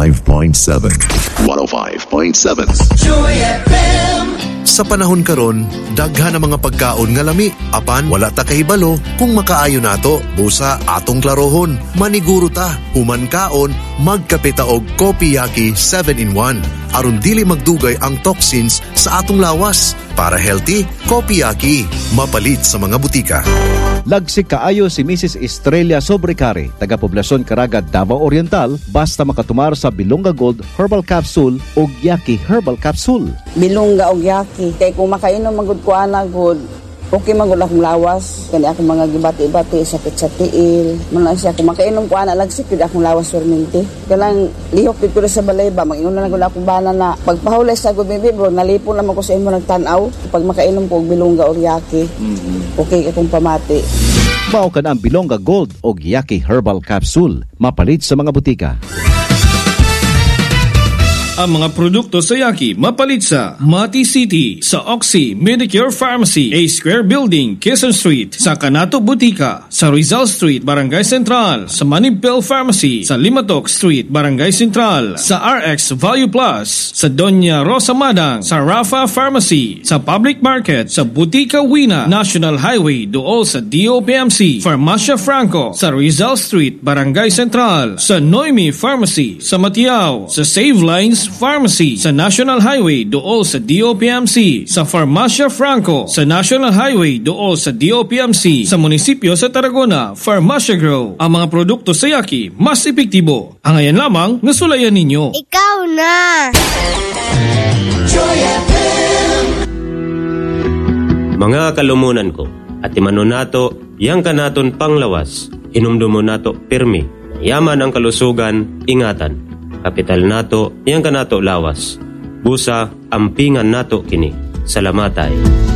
105.7. 105.7. Joy FM. Sa panahon karon, daghan ang mga pagkaon nga lami. Apan wala ta kahibalo kung makaayo nato. Busa atong klarohon, maniguro ta. Human kaon, magkape ta og Kopiyaki 7-in-1. Aron dili magdugay ang toxins sa atong lawas. Para healthy, Kopiyaki. Mapalit sa mga butika. Lagsik kaayo si Mrs. Estrella Sobrecare, taga-poblasyon Caraga, Davao Oriental, basta makatumar sa Bilonga Gold Herbal Capsule o Yaki Herbal Capsule. Bilonga o Yaki. Kaya kung makainom magud ko good, okay magud akong lawas. Kani akong mga gibati-bati, sakit sa tiil. Muna siya, kung makainom ko lagsik yun akong lawas perminti. Kailang lihok dito sa balay ba, mag-inom na gud akong bana na pagpahulay sa gubibi bro, nalipon naman ko sa imo nagtanaw. Pag makainom ko og Bilonga o Yaki, okay akong pamati. Mao ka na ang Bilonga Gold o Yaki Herbal Capsule. Mapalit sa mga butika. Ang mga produkto sa Yaki mapalit sa Mati City, sa Oxy Medicure Pharmacy, A Square Building, Quezon Street, sa Canato Butika, sa Rizal Street, Barangay Central, sa Manibel Pharmacy, sa Limatok Street, Barangay Central, sa RX Value Plus, sa Doña Rosa Madang, sa Rafa Pharmacy, sa Public Market, sa Butika Wina, National Highway, dool sa DOPMC, Farmacia Franco, sa Rizal Street, Barangay Central, sa Noemi Pharmacy, sa Matiao, sa Save Lines Pharmacy, sa National Highway dool sa DOPMC, sa Farmacia Franco, sa National Highway dool sa DOPMC, sa munisipyo sa Tarragona, Farmacia Grow. Ang mga produkto sa Yaki mas epektibo. Ang ayan lamang nasulayan ninyo. Ikaw na! Joy FM. Mga kalumunan ko, at imanon nato, yang kanaton panglawas, hinumdumo nato pirmi, yaman ang kalusugan, ingatan. Kapital nato, yang kanato lawas. Busa, ampingan nato kini. Salamatay.